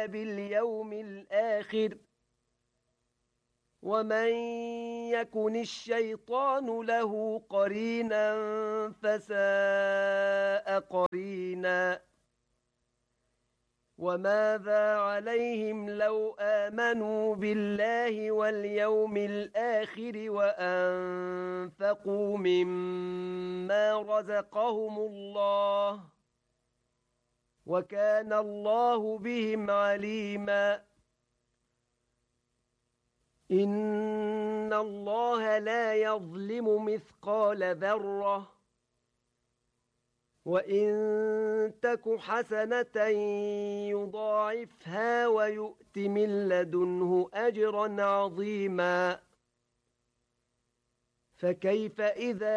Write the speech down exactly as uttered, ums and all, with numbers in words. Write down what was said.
ولا باليوم الآخر ومن يكن الشيطان له قرينا فساء قرينا وماذا عليهم لو آمنوا بالله واليوم الآخر وأنفقوا مما رزقهم الله وكان الله بهم عليما إن الله لا يظلم مثقال ذرة وإن تك حسنة يضاعفها ويؤت من لدنه أجرا عظيما فكيف إذا